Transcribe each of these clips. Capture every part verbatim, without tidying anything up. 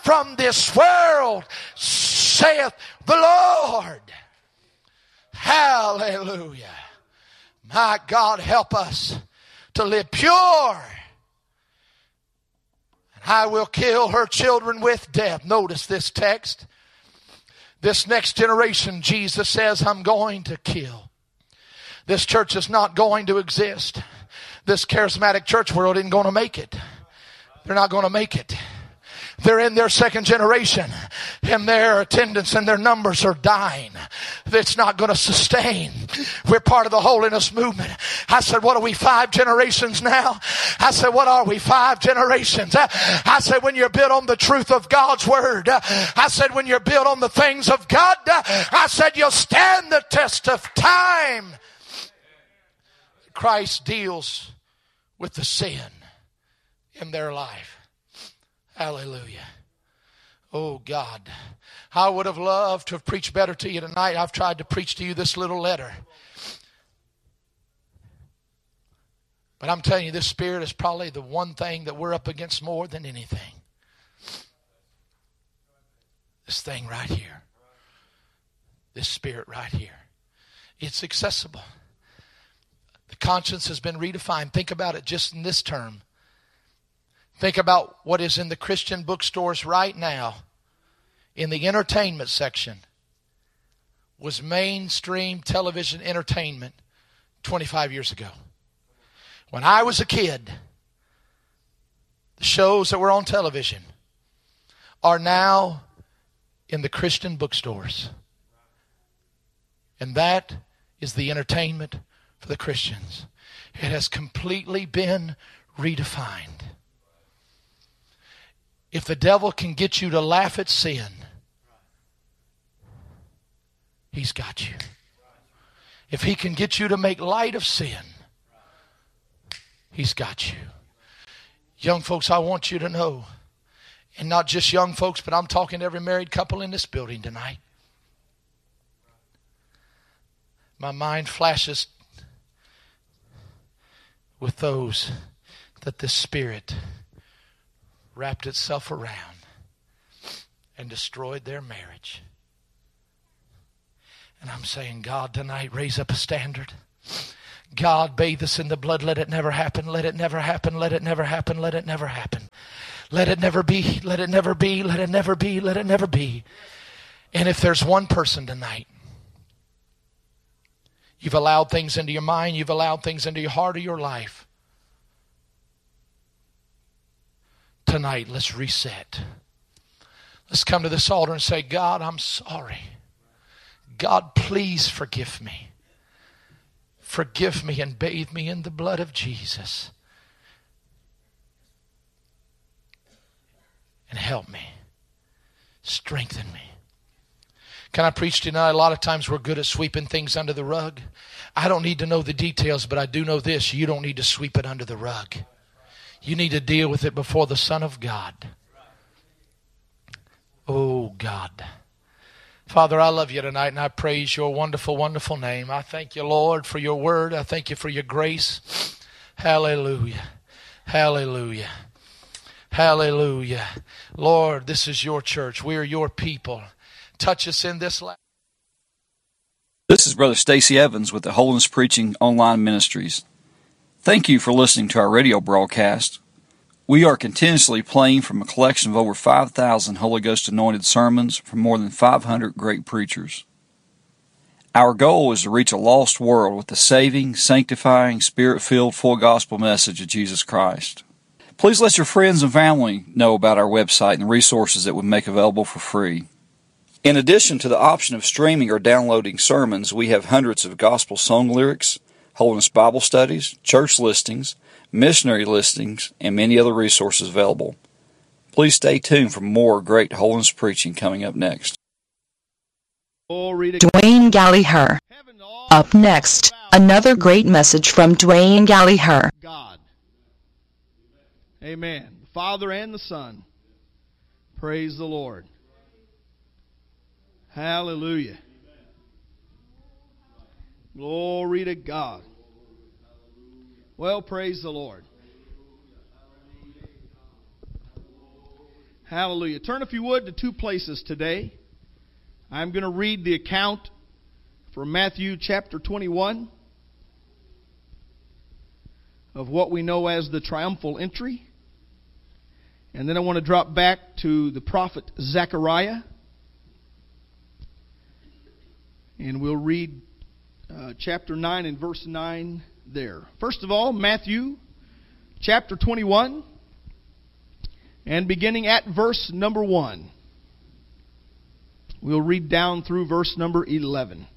from this world, saith the Lord. Hallelujah. My God, help us to live pure. And I will kill her children with death. Notice this text. This next generation, Jesus says, I'm going to kill. This church is not going to exist. This charismatic church world isn't going to make it. They're not going to make it. They're in their second generation, and their attendance and their numbers are dying. It's not going to sustain. We're part of the holiness movement. I said, what are we, five generations now? I said, what are we, five generations? I said, when you're built on the truth of God's word. I said, when you're built on the things of God. I said, you'll stand the test of time. Christ deals with the sin in their life. Hallelujah. Oh God, I would have loved to have preached better to you tonight. I've tried to preach to you this little letter. But I'm telling you, this spirit is probably the one thing that we're up against more than anything. This thing right here. This spirit right here. It's accessible. The conscience has been redefined. Think about it just in this term. Think about what is in the Christian bookstores right now. In the entertainment section was mainstream television entertainment twenty-five years ago. When I was a kid, the shows that were on television are now in the Christian bookstores. And that is the entertainment for the Christians. It has completely been redefined. If the devil can get you to laugh at sin, he's got you. If he can get you to make light of sin, he's got you. Young folks, I want you to know, and not just young folks, but I'm talking to every married couple in this building tonight. My mind flashes with those that this spirit wrapped itself around and destroyed their marriage. And I'm saying, God, tonight, raise up a standard. God, bathe us in the blood. Let it never happen. Let it never happen. Let it never happen. Let it never happen. Let it never be. Let it never be. Let it never be. Let it never be. And if there's one person tonight, you've allowed things into your mind, you've allowed things into your heart or your life, tonight, let's reset. Let's come to this altar and say, God, I'm sorry. God, please forgive me. Forgive me and bathe me in the blood of Jesus. And help me. Strengthen me. Can I preach tonight? A lot of times we're good at sweeping things under the rug. I don't need to know the details, but I do know this. You don't need to sweep it under the rug. You need to deal with it before the Son of God. Oh, God. Father, I love you tonight, and I praise your wonderful, wonderful name. I thank you, Lord, for your word. I thank you for your grace. Hallelujah. Hallelujah. Hallelujah. Lord, this is your church. We are your people. Touch us in this life. This is Brother Stacy Evans with the Holiness Preaching Online Ministries. Thank you for listening to our radio broadcast. We are continuously playing from a collection of over five thousand Holy Ghost anointed sermons from more than five hundred great preachers. Our goal is to reach a lost world with the saving, sanctifying, spirit-filled, full gospel message of Jesus Christ. Please let your friends and family know about our website and the resources that we make available for free. In addition to the option of streaming or downloading sermons, we have hundreds of gospel song lyrics, Holiness Bible studies, church listings, missionary listings, and many other resources available. Please stay tuned for more great holiness preaching coming up next. Dwayne Gallagher. Up next, another great message from Dwayne Gallagher. God. Amen. The Father and the Son. Praise the Lord. Hallelujah. Glory to God. Well, praise the Lord. Hallelujah. Turn, if you would, to two places today. I'm going to read the account from Matthew chapter twenty-one of what we know as the triumphal entry. And then I want to drop back to the prophet Zechariah. And we'll read uh, chapter nine and verse nine there. First of all, Matthew chapter twenty-one. And beginning at verse number one. We'll read down through verse number eleven.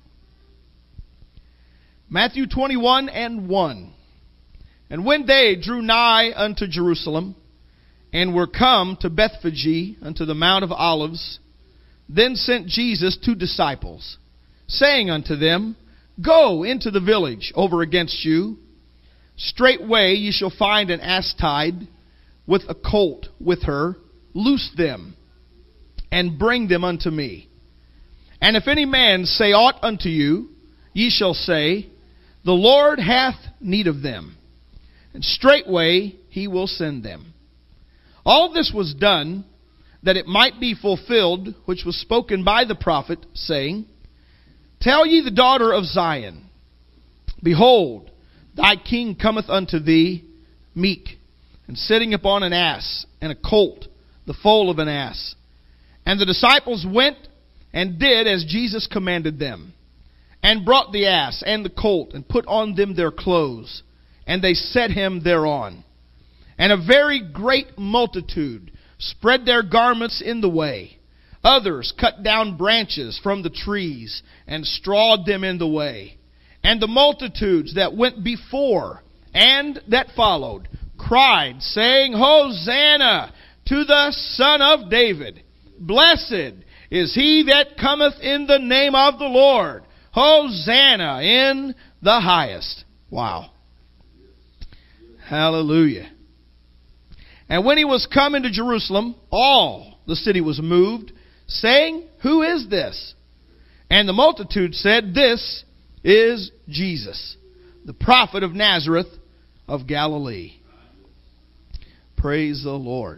Matthew twenty-one and one. And when they drew nigh unto Jerusalem, and were come to Bethphage unto the Mount of Olives, then sent Jesus two disciples, saying unto them, Go into the village over against you. Straightway ye shall find an ass tied, with a colt with her. Loose them, and bring them unto me. And if any man say aught unto you, ye shall say, The Lord hath need of them. And straightway he will send them. All this was done, that it might be fulfilled, which was spoken by the prophet, saying, Tell ye the daughter of Zion, Behold, thy king cometh unto thee, meek, and sitting upon an ass, and a colt, the foal of an ass. And the disciples went and did as Jesus commanded them, and brought the ass and the colt, and put on them their clothes, and they set him thereon. And a very great multitude spread their garments in the way. Others cut down branches from the trees, and strawed them in the way. And the multitudes that went before and that followed cried, saying, Hosanna to the Son of David. Blessed is he that cometh in the name of the Lord. Hosanna in the highest. Wow. Hallelujah. And when he was come into Jerusalem, all the city was moved, saying, Who is this? And the multitude said, This is Jesus, the prophet of Nazareth of Galilee. Praise the Lord.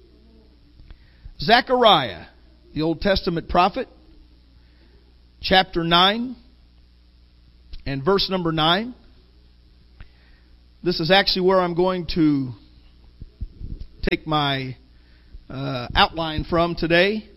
Zechariah, the Old Testament prophet, chapter nine and verse number nine. This is actually where I'm going to take my uh, outline from today.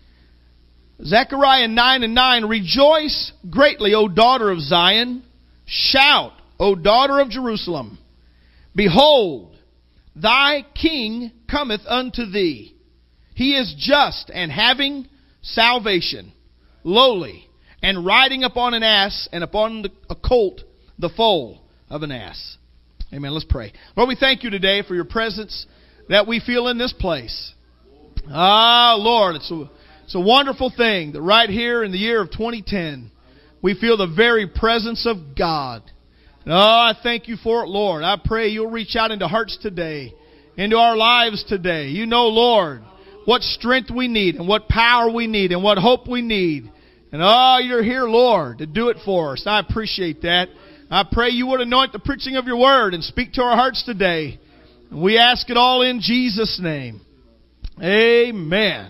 Zechariah nine and nine. Rejoice greatly, O daughter of Zion. Shout, O daughter of Jerusalem. Behold, thy king cometh unto thee. He is just and having salvation, lowly, and riding upon an ass, and upon the, a colt, the foal of an ass. Amen. Let's pray. Lord, we thank you today for your presence that we feel in this place. Ah, Lord, it's a, it's a wonderful thing that right here in the year of twenty ten, we feel the very presence of God. Oh, I thank you for it, Lord. I pray you'll reach out into hearts today, into our lives today. You know, Lord, what strength we need, and what power we need, and what hope we need. And oh, you're here, Lord, to do it for us. I appreciate that. I pray you would anoint the preaching of your word and speak to our hearts today. And we ask it all in Jesus' name. Amen.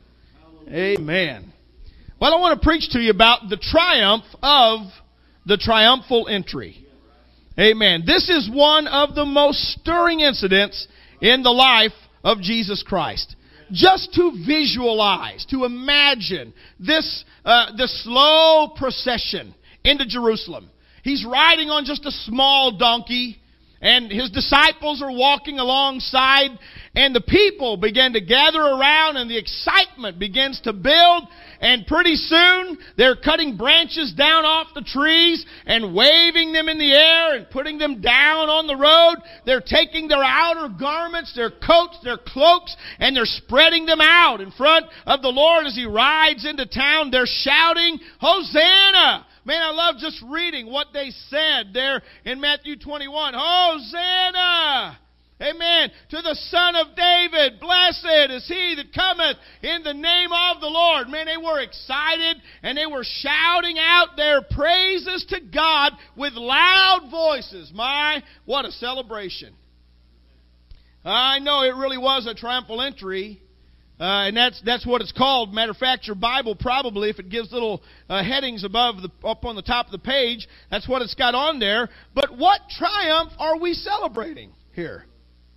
Amen. Well, I want to preach to you about the triumph of the triumphal entry. Amen. This is one of the most stirring incidents in the life of Jesus Christ. Just to visualize, to imagine this, uh, the slow procession into Jerusalem. He's riding on just a small donkey, and his disciples are walking alongside, and the people begin to gather around, and the excitement begins to build. And pretty soon, they're cutting branches down off the trees and waving them in the air and putting them down on the road. They're taking their outer garments, their coats, their cloaks, and they're spreading them out in front of the Lord as He rides into town. They're shouting, Hosanna! Man, I love just reading what they said there in Matthew twenty-one. Hosanna! Amen. To the Son of David, blessed is He that cometh in the name of the Lord. Man, they were excited and they were shouting out their praises to God with loud voices. My, what a celebration. I know it really was a triumphal entry, Uh, and that's that's what it's called. Matter of fact, your Bible probably, if it gives little uh, headings above the up on the top of the page, that's what it's got on there. But what triumph are we celebrating here?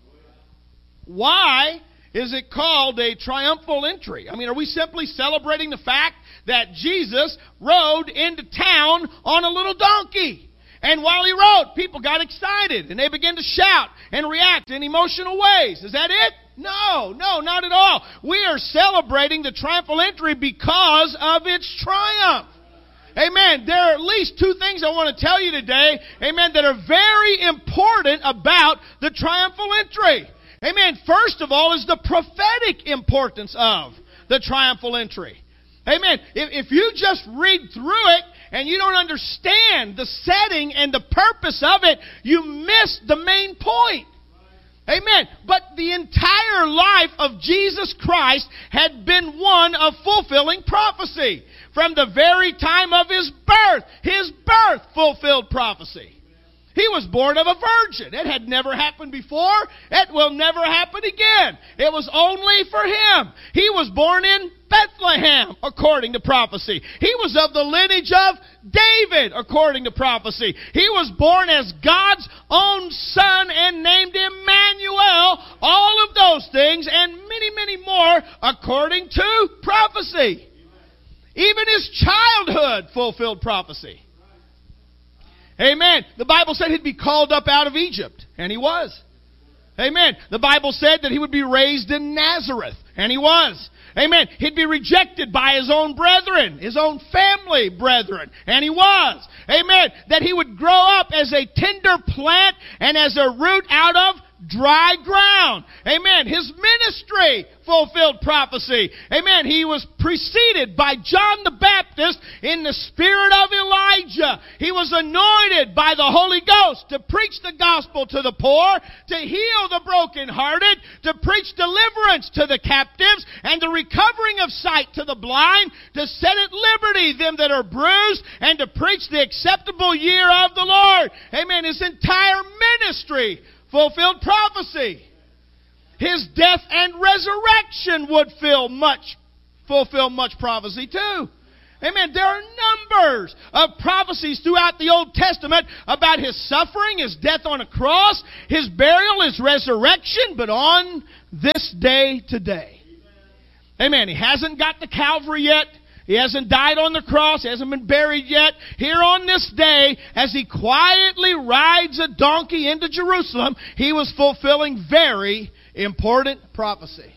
Why is it called a triumphal entry? I mean, are we simply celebrating the fact that Jesus rode into town on a little donkey? And while he rode, people got excited and they began to shout and react in emotional ways. Is that it? No, no, not at all. We are celebrating the triumphal entry because of its triumph. Amen. There are at least two things I want to tell you today, amen, that are very important about the triumphal entry. Amen. First of all is the prophetic importance of the triumphal entry. Amen. If, if you just read through it and you don't understand the setting and the purpose of it, you miss the main point. Amen. But the entire life of Jesus Christ had been one of fulfilling prophecy. From the very time of His birth, His birth fulfilled prophecy. He was born of a virgin. It had never happened before. It will never happen again. It was only for Him. He was born in Bethlehem, according to prophecy. He was of the lineage of David, according to prophecy. He was born as God's own Son and named Emmanuel. All of those things and many, many more, according to prophecy. Even His childhood fulfilled prophecy. Amen. The Bible said He'd be called up out of Egypt, and He was. Amen. The Bible said that He would be raised in Nazareth, and He was. Amen. He'd be rejected by His own brethren, His own family brethren, and He was. Amen. That He would grow up as a tender plant and as a root out of dry ground. Amen. His ministry fulfilled prophecy. Amen. He was preceded by John the Baptist in the spirit of Elijah. He was anointed by the Holy Ghost to preach the gospel to the poor, to heal the brokenhearted, to preach deliverance to the captives, and the recovering of sight to the blind, to set at liberty them that are bruised, and to preach the acceptable year of the Lord. Amen. His entire ministry fulfilled prophecy. His death and resurrection would fill much, fulfill much prophecy too. Amen. There are numbers of prophecies throughout the Old Testament about His suffering, His death on a cross, His burial, His resurrection, but on this day today. Amen. He hasn't got to Calvary yet. He hasn't died on the cross. He hasn't been buried yet. Here on this day, as He quietly rides a donkey into Jerusalem, He was fulfilling very important prophecy.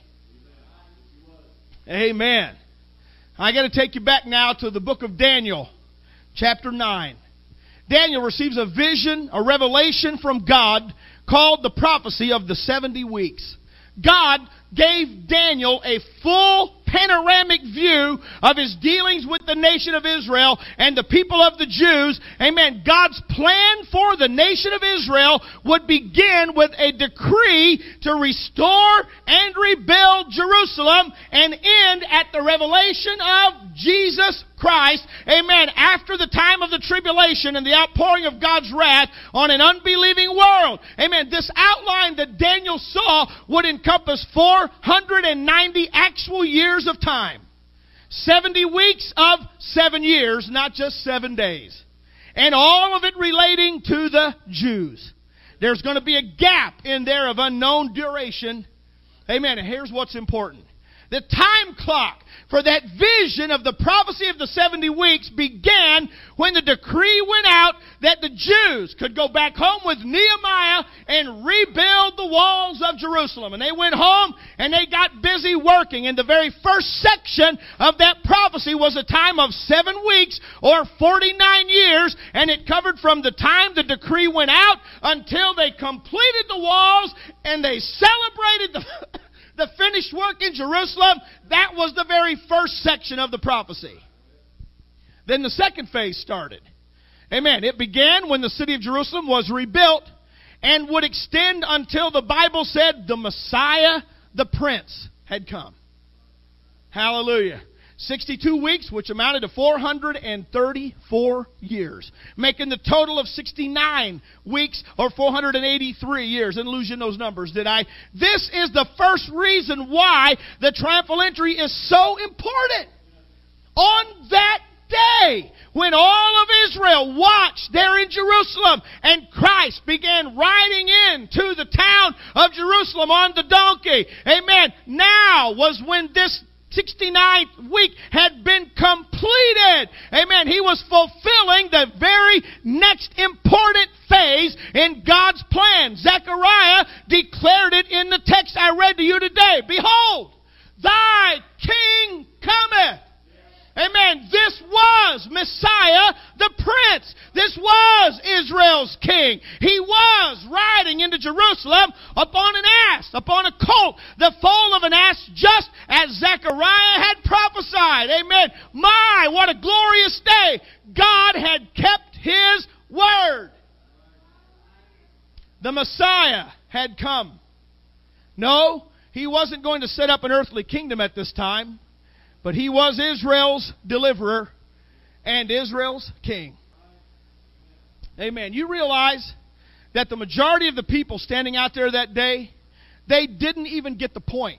Amen. I got to take you back now to the book of Daniel, chapter nine. Daniel receives a vision, a revelation from God called the prophecy of the seventy weeks. God gave Daniel a full panoramic view of His dealings with the nation of Israel and the people of the Jews. Amen. God's plan for the nation of Israel would begin with a decree to restore and rebuild Jerusalem and end at the revelation of Jesus Christ. Amen. After the time of the tribulation and the outpouring of God's wrath on an unbelieving world. Amen. This outline that Daniel saw would encompass four hundred ninety actual years of time. seventy weeks of seven years, not just seven days. And all of it relating to the Jews. There's going to be a gap in there of unknown duration. Amen. And here's what's important. The time clock for that vision of the prophecy of the seventy weeks began when the decree went out that the Jews could go back home with Nehemiah and rebuild the walls of Jerusalem. And they went home and they got busy working. And the very first section of that prophecy was a time of seven weeks or forty-nine years. And it covered from the time the decree went out until they completed the walls and they celebrated the... the finished work in Jerusalem. That was the very first section of the prophecy. Then the second phase started. Amen. It began when the city of Jerusalem was rebuilt and would extend until the Bible said the Messiah, the Prince, had come. Hallelujah. sixty-two weeks, which amounted to four hundred thirty-four years, making the total of sixty-nine weeks, or four hundred eighty-three years. Didn't lose you in those numbers, did I? This is the first reason why the triumphal entry is so important. On that day, when all of Israel watched there in Jerusalem, and Christ began riding into the town of Jerusalem on the donkey, amen, now was when this sixty-ninth week had been completed. Amen. He was fulfilling the very next important phase in God's plan. Zechariah declared it in the text I read to you today. Behold, thy king cometh. Amen. This was Messiah the Prince. This was Israel's king. He was riding into Jerusalem upon an ass, upon a colt, the foal of an ass, just as Zechariah had prophesied. Amen. My, what a glorious day. God had kept His word. The Messiah had come. No, He wasn't going to set up an earthly kingdom at this time. But He was Israel's deliverer and Israel's king. Amen. You realize that the majority of the people standing out there that day, they didn't even get the point.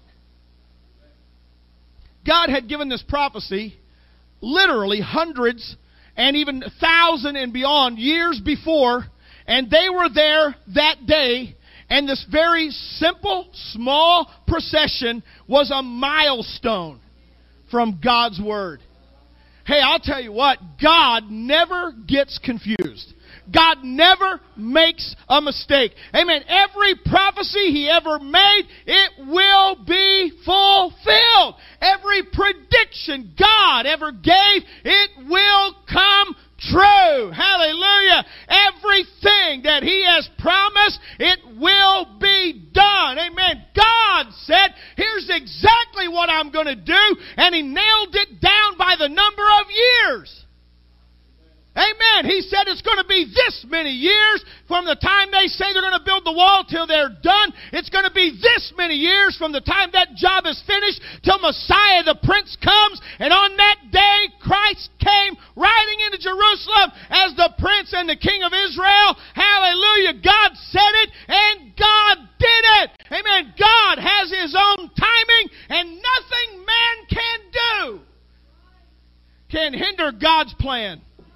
God had given this prophecy literally hundreds and even a thousand and beyond years before, and they were there that day, and this very simple, small procession was a milestone from God's Word. Hey, I'll tell you what, God never gets confused. God never makes a mistake. Amen. Every prophecy He ever made, it will be fulfilled. Every prediction God ever gave, it will come true. Hallelujah. Everything that He has promised, it will be done. Amen. God said, here's exactly what I'm going to do. And He nailed it down by the number of years. Amen. He said it's going to be this many years from the time they say they're going to build the wall till they're done. It's going to be this many years from the time that job is finished till Messiah the Prince comes. And on that day, Christ came riding into Jerusalem as the Prince and the King of Israel. Hallelujah. God said it and God did it. Amen. God has His own timing, and nothing man can do can hinder God's plan.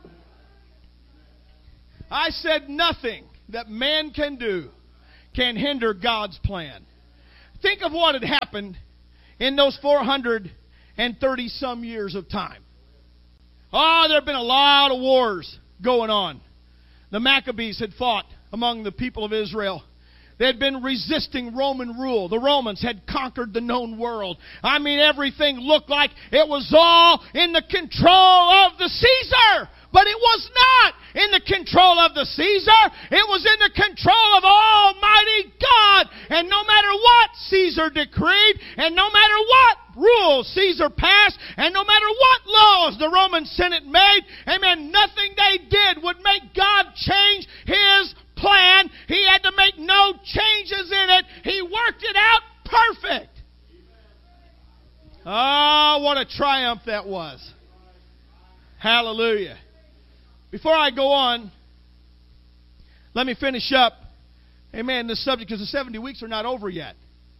I said nothing that man can do can hinder God's plan. Think of what had happened in those four hundred thirty some years of time. Oh, there have been a lot of wars going on. The Maccabees had fought among the people of Israel. They had been resisting Roman rule. The Romans had conquered the known world. I mean, everything looked like it was all in the control of the Caesar. But it was not in the control of the Caesar. It was in the control of Almighty God. And no matter what Caesar decreed, and no matter what rules Caesar passed, and no matter what laws the Roman Senate made, amen, nothing they did would make God change His plan. He had to make no changes in it. He worked it out perfect. Oh, what a triumph that was. Hallelujah. Before I go on, let me finish up, amen, this subject, because the seventy weeks are not over yet.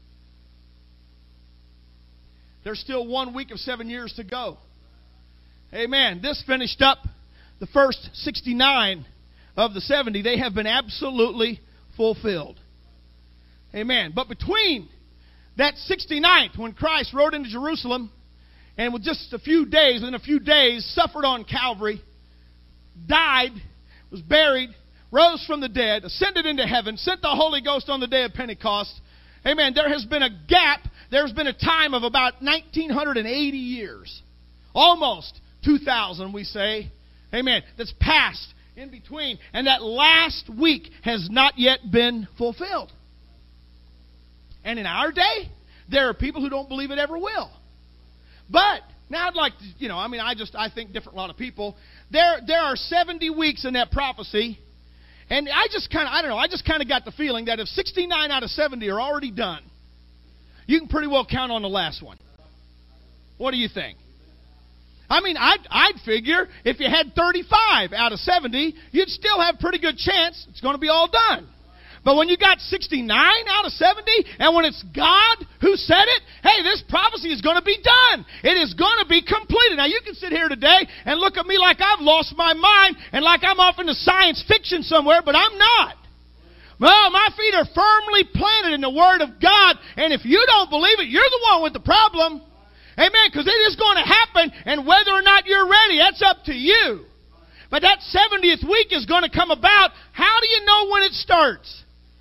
There's still one week of seven years to go. Amen. This finished up the first sixty-nine of the seventy. They have been absolutely fulfilled. Amen. But between that sixty-ninth, when Christ rode into Jerusalem, and with just a few days, within a few days, suffered on Calvary, died, was buried, rose from the dead, ascended into heaven, sent the Holy Ghost on the day of Pentecost. Amen. There has been a gap. There's been a time of about nineteen eighty years. Almost two thousand, we say. Amen. That's passed in between. And that last week has not yet been fulfilled. And in our day, there are people who don't believe it ever will. But now I'd like to, you know, I mean, I just, I think different a lot of people. There, there are seventy weeks in that prophecy. And I just kind of, I don't know, I just kind of got the feeling that if sixty-nine out of seventy are already done, you can pretty well count on the last one. What do you think? I mean, I'd, I'd figure if you had thirty-five out of seventy, you'd still have a pretty good chance it's going to be all done. But when you got sixty-nine out of seventy, and when it's God who said it, hey, this prophecy is going to be done. It is going to be completed. Now, you can sit here today and look at me like I've lost my mind and like I'm off into science fiction somewhere, but I'm not. Well, my feet are firmly planted in the Word of God, and if you don't believe it, you're the one with the problem. Amen, because it is going to happen, and whether or not you're ready, that's up to you. But that seventieth week is going to come about. How do you know when it starts?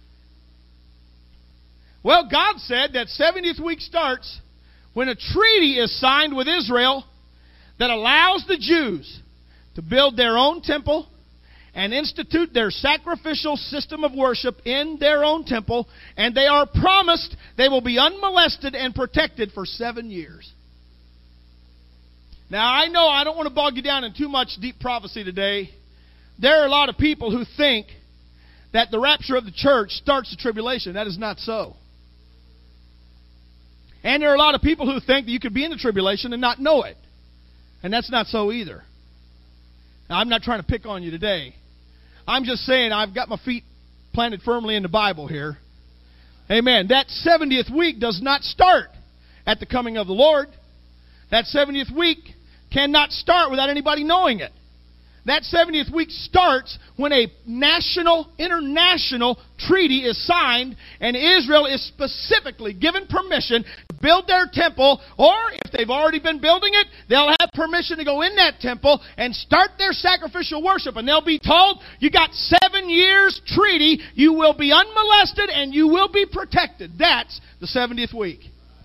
Well, God said that seventieth week starts when a treaty is signed with Israel that allows the Jews to build their own temple and institute their sacrificial system of worship in their own temple, and they are promised they will be unmolested and protected for seven years. Now, I know I don't want to bog you down in too much deep prophecy today. There are a lot of people who think that the rapture of the church starts the tribulation. That is not so. And there are a lot of people who think that you could be in the tribulation and not know it. And that's not so either. Now, I'm not trying to pick on you today. I'm just saying I've got my feet planted firmly in the Bible here. Amen. That seventieth week does not start at the coming of the Lord. That seventieth week cannot start without anybody knowing it. That seventieth week starts when a national, international treaty is signed, and Israel is specifically given permission to build their temple, or if they've already been building it, they'll have permission to go in that temple and start their sacrificial worship. And they'll be told, you got seven years treaty, you will be unmolested and you will be protected. That's the seventieth week.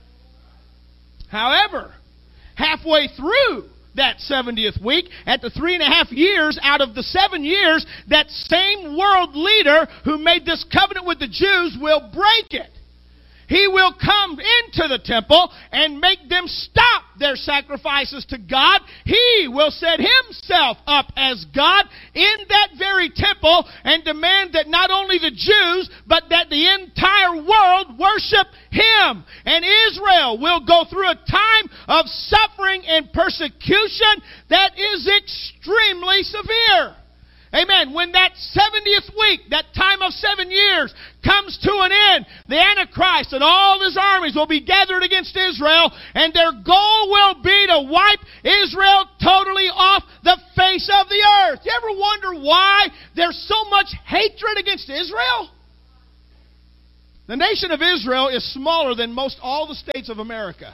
However, halfway through that seventieth week, at the three and a half years out of the seven years, that same world leader who made this covenant with the Jews will break it. He will come into the temple and make them stop their sacrifices to God. He will set himself up as God in that very temple and demand that not only the Jews, but that the entire world worship him. And Israel will go through a time of suffering and persecution that is extremely severe. Amen. When that seventieth week, that time of seven years, comes to an end, the Antichrist and all his armies will be gathered against Israel, and their goal will be to wipe Israel totally off the face of the earth. You ever wonder why there's so much hatred against Israel? The nation of Israel is smaller than most all the states of America.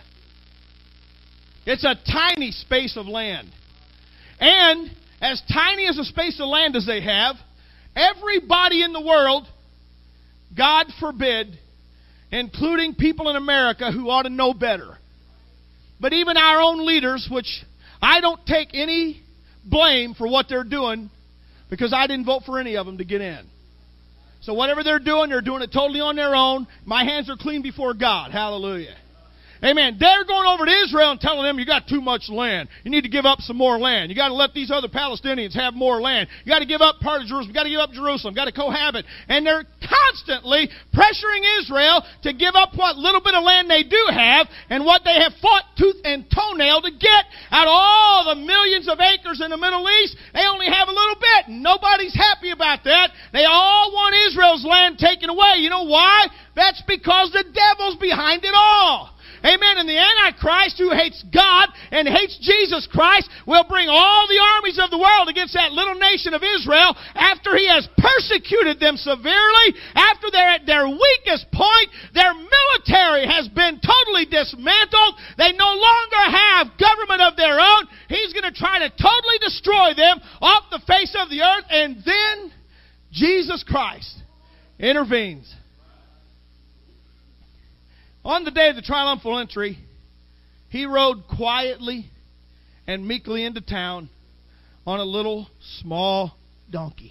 It's a tiny space of land. And as tiny as a space of land as they have, everybody in the world, God forbid, including people in America who ought to know better, but even our own leaders, which I don't take any blame for what they're doing because I didn't vote for any of them to get in. So whatever they're doing, they're doing it totally on their own. My hands are clean before God. Hallelujah. Amen. They're going over to Israel and telling them, you got too much land. You need to give up some more land. You got to let these other Palestinians have more land. You got to give up part of Jerusalem. You got to give up Jerusalem. You got to cohabit. And they're constantly pressuring Israel to give up what little bit of land they do have and what they have fought tooth and toenail to get out of all the millions of acres in the Middle East. They only have a little bit. Nobody's happy about that. They all want Israel's land taken away. You know why? That's because the devil's behind it all. Amen. And the Antichrist, who hates God and hates Jesus Christ, will bring all the armies of the world against that little nation of Israel after he has persecuted them severely, after they're at their weakest point. Their military has been totally dismantled. They no longer have government of their own. He's going to try to totally destroy them off the face of the earth. And then Jesus Christ intervenes. On the day of the triumphal entry, he rode quietly and meekly into town on a little small donkey.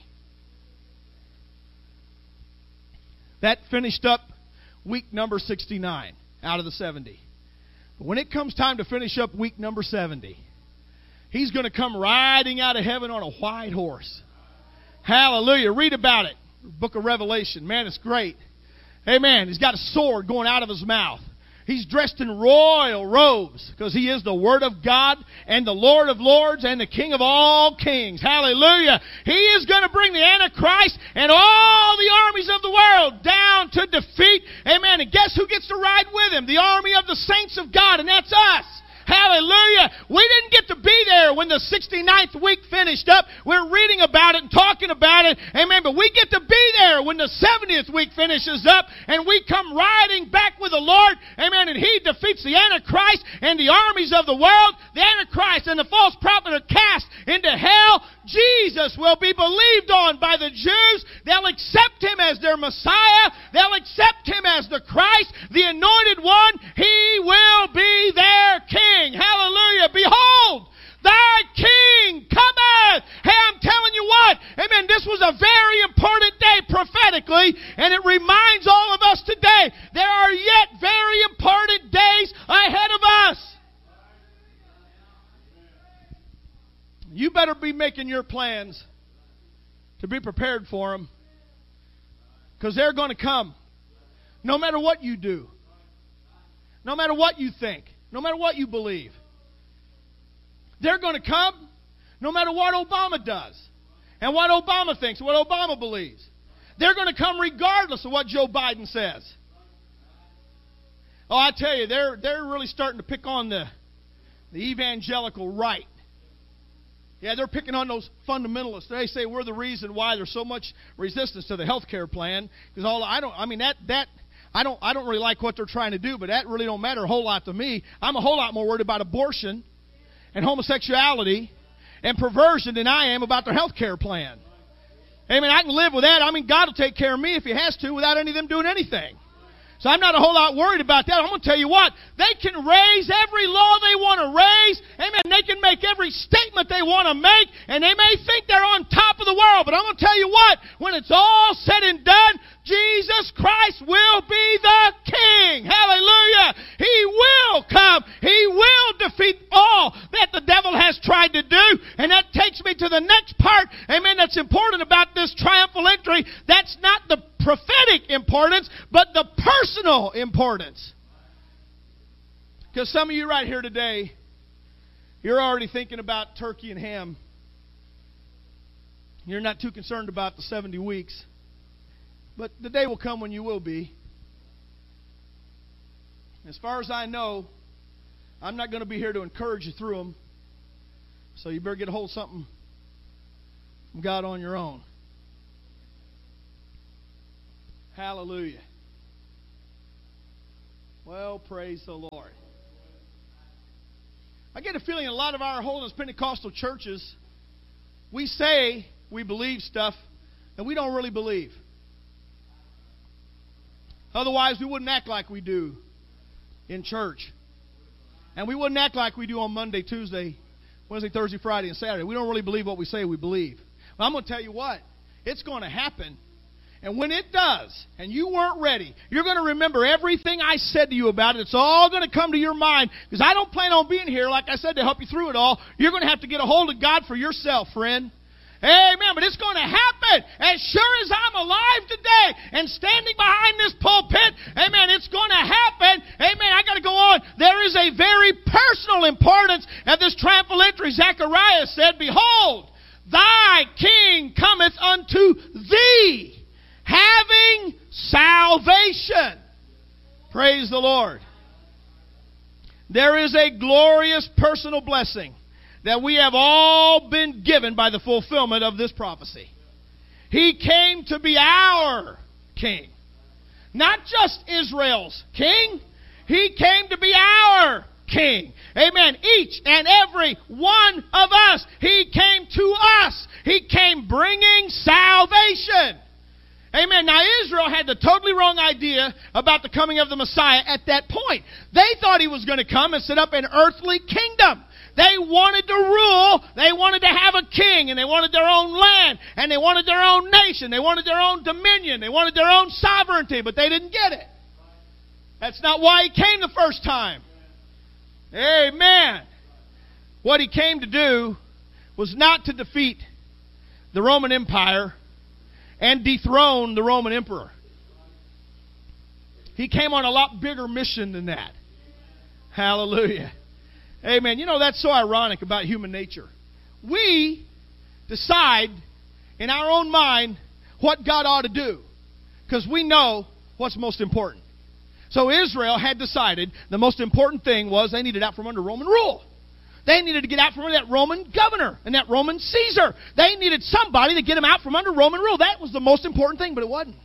That finished up week number sixty-nine out of the seventy. But when it comes time to finish up week number seventy, he's going to come riding out of heaven on a white horse. Hallelujah. Read about it. Book of Revelation. Man, it's great. Amen. He's got a sword going out of his mouth. He's dressed in royal robes because He is the Word of God and the Lord of Lords and the King of all kings. Hallelujah. He is going to bring the Antichrist and all the armies of the world down to defeat. Amen. And guess who gets to ride with Him? The army of the saints of God, and that's us. Hallelujah. We didn't get to be there when the sixty-ninth week finished up. We're reading about it and talking about it. Amen. But we get to be there when the seventieth week finishes up and we come riding back with the Lord. Amen. And He defeats the Antichrist and the armies of the world. The Antichrist and the false prophet are cast into hell. Jesus will be believed on by the Jews. They'll accept Him as their Messiah. They'll accept Him as the Christ, the Anointed One. He will be their King. Hallelujah. Behold, thy King cometh. Hey, I'm telling you what. Amen. This was a very important day prophetically, and it reminds all of us today there are yet very important days ahead of us. You better be making your plans to be prepared for them, because they're going to come no matter what you do, no matter what you think, no matter what you believe. They're going to come no matter what Obama does and what Obama thinks, what Obama believes. They're going to come regardless of what Joe Biden says. Oh, I tell you, they're they're really starting to pick on the the evangelical right. Yeah, they're picking on those fundamentalists. They say we're the reason why there's so much resistance to the health care plan. Because all I don't, I mean that that I don't I don't really like what they're trying to do, but that really don't matter a whole lot to me. I'm a whole lot more worried about abortion and homosexuality and perversion than I am about their health care plan. Amen. I can live with that. I mean, God will take care of me if He has to without any of them doing anything. So I'm not a whole lot worried about that. I'm going to tell you what. They can raise every law they want to raise. Amen. They can make every statement they want to make. And they may think they're on top of the world. But I'm going to tell you what. When it's all said and done, Jesus Christ will be the King. Hallelujah. He will come. He will defeat all that the devil has tried to do. And that takes me to the next part. Amen. That's important about this triumphal entry. That's not the prophetic importance, but the personal importance. Because some of you right here today, you're already thinking about turkey and ham. You're not too concerned about the seventy weeks. But the day will come when you will be. As far as I know, I'm not going to be here to encourage you through them. So you better get a hold of something from God on your own. Hallelujah. Well, praise the Lord. I get a feeling a lot of our Holiness Pentecostal churches, we say we believe stuff that we don't really believe. Otherwise, we wouldn't act like we do in church. And we wouldn't act like we do on Monday, Tuesday, Wednesday, Thursday, Friday, and Saturday. We don't really believe what we say we believe. But I'm going to tell you what. It's going to happen. And when it does, and you weren't ready, you're going to remember everything I said to you about it. It's all going to come to your mind. Because I don't plan on being here, like I said, to help you through it all. You're going to have to get a hold of God for yourself, friend. Amen. But it's going to happen. As sure as I'm alive today and standing behind this pulpit, amen, it's going to happen. Amen. I got to go on. There is a very personal importance of this triumphal entry. Zechariah said, "Behold, thy King cometh unto thee, having salvation." Praise the Lord. There is a glorious personal blessing that we have all been given by the fulfillment of this prophecy. He came to be our King. Not just Israel's King. He came to be our King. Amen. Each and every one of us. He came to us. He came bringing salvation. Amen. Now, Israel had the totally wrong idea about the coming of the Messiah at that point. They thought He was going to come and set up an earthly kingdom. They wanted to rule. They wanted to have a king, and they wanted their own land, and they wanted their own nation. They wanted their own dominion. They wanted their own sovereignty, but they didn't get it. That's not why He came the first time. Amen. What He came to do was not to defeat the Roman Empire and dethrone the Roman emperor. He came on a lot bigger mission than that. Hallelujah. Amen. You know, that's so ironic about human nature. We decide in our own mind what God ought to do because we know what's most important. So Israel had decided the most important thing was they needed out from under Roman rule. They needed to get out from under that Roman governor and that Roman Caesar. They needed somebody to get them out from under Roman rule. That was the most important thing, but it wasn't.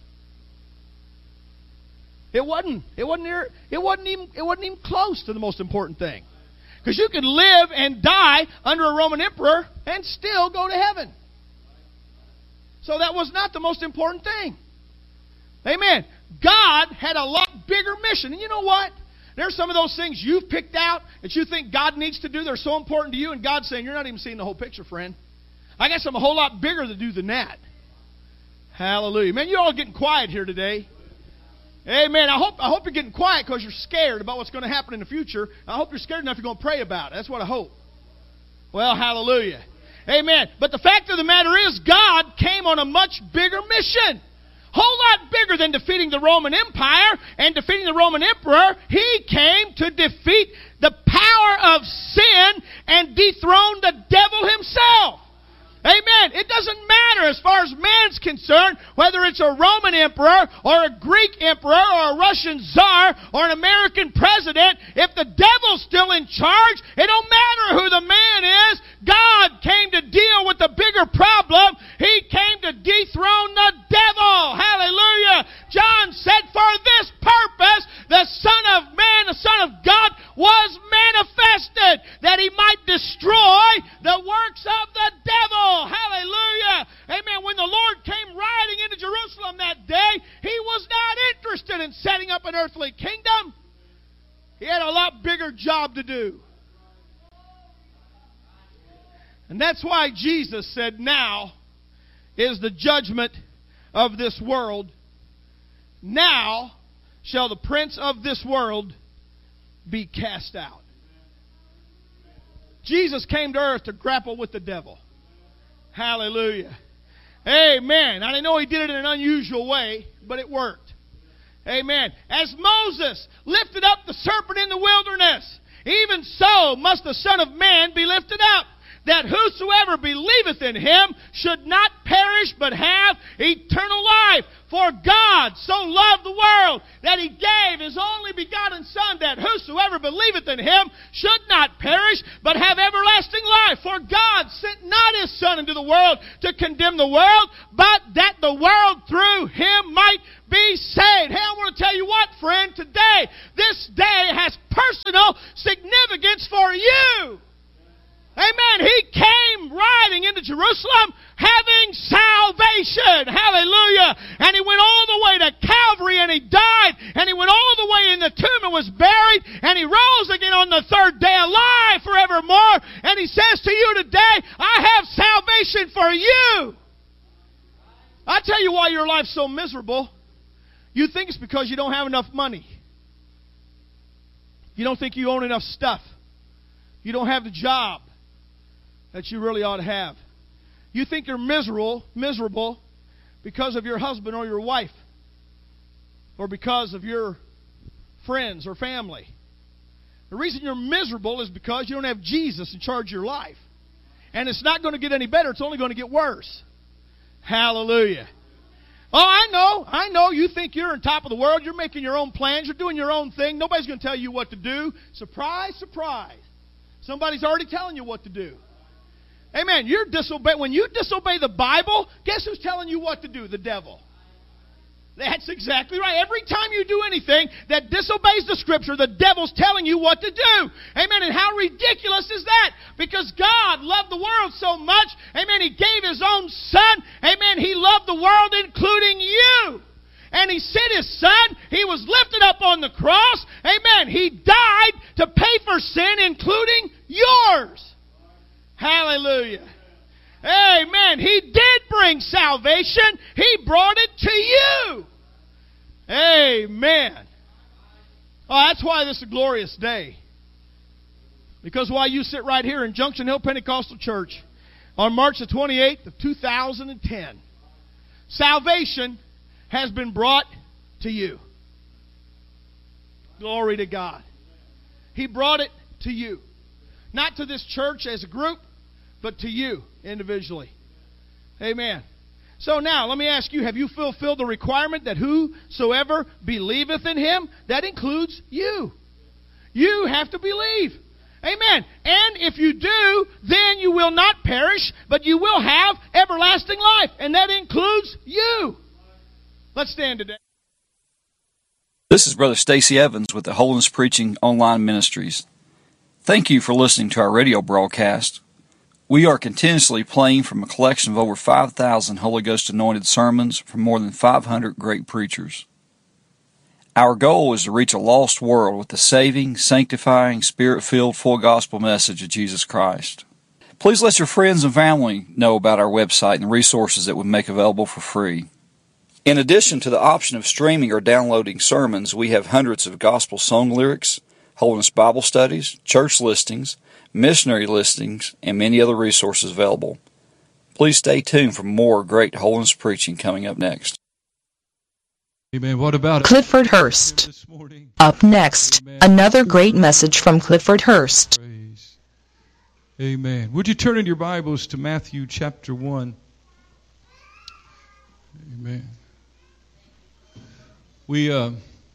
It wasn't. It wasn't. Near, it wasn't even. It wasn't even close to the most important thing, because you could live and die under a Roman emperor and still go to heaven. So that was not the most important thing. Amen. God had a lot bigger mission, and you know what? There's some of those things you've picked out that you think God needs to do. They're so important to you, and God's saying, you're not even seeing the whole picture, friend. I got something a whole lot bigger to do than that. Hallelujah. Man, you all getting quiet here today. Amen. I hope I hope you're getting quiet because you're scared about what's going to happen in the future. I hope you're scared enough you're going to pray about it. That's what I hope. Well, hallelujah. Amen. But the fact of the matter is, God came on a much bigger mission. Whole lot bigger than defeating the Roman Empire and defeating the Roman Emperor. He came to defeat the power of sin and dethrone the devil himself. Amen. It doesn't matter as far as man's concerned whether it's a Roman emperor or a Greek emperor or a Russian czar or an American president. If the devil's still in charge, it don't matter who the man is. God came to deal with the bigger problem. He came to dethrone the devil. Hallelujah. John said, for this purpose the Son of Man, the Son of God, was manifested, that He might destroy the works of the devil. Hallelujah. Amen. When the Lord came riding into Jerusalem that day, He was not interested in setting up an earthly kingdom. He had a lot bigger job to do. And that's why Jesus said, now is the judgment of this world. Now shall the prince of this world be cast out. Jesus came to earth to grapple with the devil. Hallelujah. Amen. I know He did it in an unusual way, but it worked. Amen. As Moses lifted up the serpent in the wilderness, even so must the Son of Man be lifted up, that whosoever believeth in Him should not perish but have eternal life. For God so loved the world that He gave His only begotten Son, that whosoever believeth in Him should not perish but have everlasting life. For God sent not His Son into the world to condemn the world, but that the world through Him might be saved. Hey, I want to tell you what, friend, today, this day has personal significance for you. Amen. He came riding into Jerusalem having salvation. Hallelujah. And He went all the way to Calvary and He died. And He went all the way in the tomb and was buried. And He rose again on the third day alive forevermore. And He says to you today, I have salvation for you. I tell you why your life's so miserable. You think it's because you don't have enough money. You don't think you own enough stuff. You don't have the job that you really ought to have. You think you're miserable, miserable because of your husband or your wife, or because of your friends or family. The reason you're miserable is because you don't have Jesus in charge of your life. And it's not going to get any better. It's only going to get worse. Hallelujah. Oh, I know. I know. You think you're on top of the world. You're making your own plans. You're doing your own thing. Nobody's going to tell you what to do. Surprise, surprise. Somebody's already telling you what to do. Amen. You're disobey. When you disobey the Bible, guess who's telling you what to do? The devil. That's exactly right. Every time you do anything that disobeys the Scripture, the devil's telling you what to do. Amen. And how ridiculous is that? Because God loved the world so much. Amen. He gave His own Son. Amen. He loved the world, including you. And He sent His Son. He was lifted up on the cross. Amen. He died to pay for sin, including yours. Hallelujah. Amen. He did bring salvation. He brought it to you. Amen. Oh, that's why this is a glorious day. Because while you sit right here in Junction Hill Pentecostal Church on March the twenty-eighth of two thousand ten, salvation has been brought to you. Glory to God. He brought it to you. Not to this church as a group, but to you individually. Amen. So now, let me ask you, have you fulfilled the requirement that whosoever believeth in Him? That includes you. You have to believe. Amen. And if you do, then you will not perish, but you will have everlasting life. And that includes you. Let's stand today. This is Brother Stacy Evans with the Holiness Preaching Online Ministries. Thank you for listening to our radio broadcast. We are continuously playing from a collection of over five thousand Holy Ghost anointed sermons from more than five hundred great preachers. Our goal is to reach a lost world with the saving, sanctifying, Spirit-filled, full gospel message of Jesus Christ. Please let your friends and family know about our website and the resources that we make available for free. In addition to the option of streaming or downloading sermons, we have hundreds of gospel song lyrics, Holiness Bible studies, church listings, missionary listings, and many other resources available. Please stay tuned for more great holiness preaching coming up next. Amen. What about Clifford Hurst. Up next, another great message from Clifford Hurst. Praise. Amen. Would you turn in your Bibles to Matthew chapter one? Amen. We uh,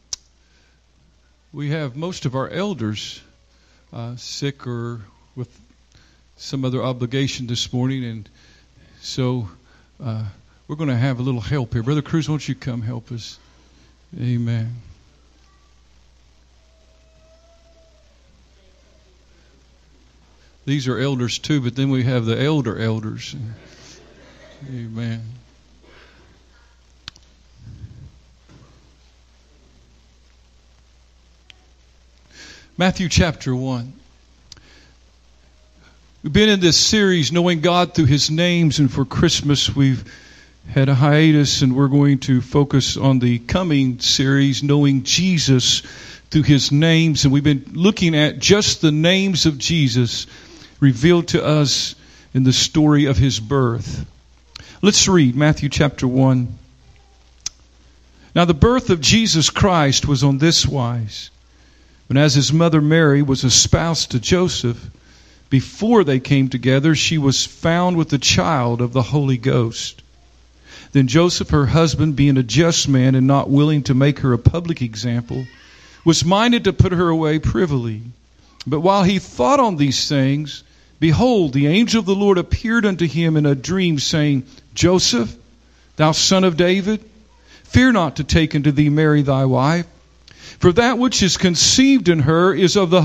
we have most of our elders uh, sick or with some other obligation this morning, and so uh, we're going to have a little help here. Brother Cruz, won't you come help us? Amen. These are elders too, but then we have the elder elders. Amen. Matthew chapter one. We've been in this series, Knowing God Through His Names, and for Christmas we've had a hiatus, and we're going to focus on the coming series, Knowing Jesus Through His Names. And we've been looking at just the names of Jesus revealed to us in the story of His birth. Let's read Matthew chapter one. Now the birth of Jesus Christ was on this wise. When as his mother Mary was espoused to Joseph, before they came together, she was found with the child of the Holy Ghost. Then Joseph, her husband, being a just man and not willing to make her a public example, was minded to put her away privily. But while he thought on these things, behold, the angel of the Lord appeared unto him in a dream, saying, Joseph, thou son of David, fear not to take unto thee Mary thy wife, for that which is conceived in her is of the